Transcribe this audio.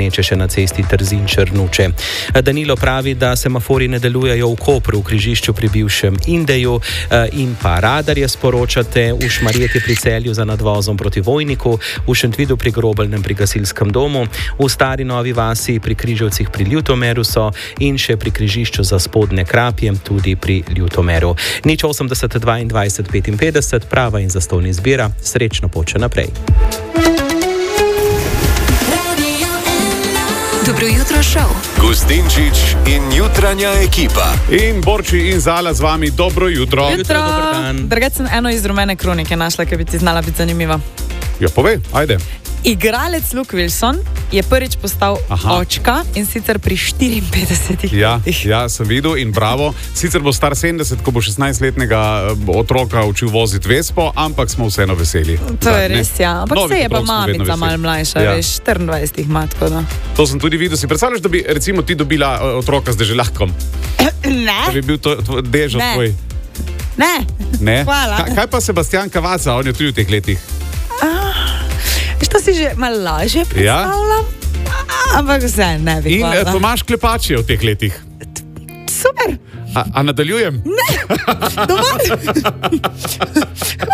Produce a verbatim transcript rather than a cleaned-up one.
preseneče še na cesti Trzin-Črnuče. Danilo pravi, da semafori ne delujejo v Kopru, v križišču pri bivšem Indeju in pa radarje sporočate v Šmarjeti pri Celju za nadvozom proti Vojniku, v Šentvidu pri Grobeljnem pri gasilskem domu, v Stari Novi vasi pri Križevcih pri Ljutomeru so in še pri križišču za Spodnje Krapje tudi pri Ljutomeru. Nič osemdeset dvaindvajset petinpetdeset, prava in zastonj izbira. Srečno pot še naprej. Dobro jutro, šov. Gustinčič in jutranja ekipa. In Borči in Zala z vami, dobro jutro. Jutro. Drugače sem eno iz Rumene kronike našla, ki bi ti znala biti zanimiva. Ja, povej, ajde. Igralec Luke Wilson je prvič postal Aha. očka in sicer pri štiriinpetdesetih Ja, letih. ja, sem videl in bravo. Sicer bo star sedemdeset, ko bo šestnajstletnega otroka učil voziti Vespo, ampak smo vseeno veseli. To je res, ja. Ampak Novih se je pa otrok smo vedno mamica veseli. malo mlajša, Ja. veš, štiriindvajset ima, tako da. To sem tudi videl. Si predstavljaš, da bi recimo ti dobila uh, otroka z deželjahkom? Ne, Da bi bil to tvoj, dežo Ne. tvoj? ne. Ne? Hvala. Kaj, kaj pa Sebastian Cavazza, on je tudi v teh letih. Veš, to si že malo lažje predstavljam, ampak vse ne bi In uh, hvala. Tomaž Klepač je v teh letih. Super, A, a nadaljujem? dovolj.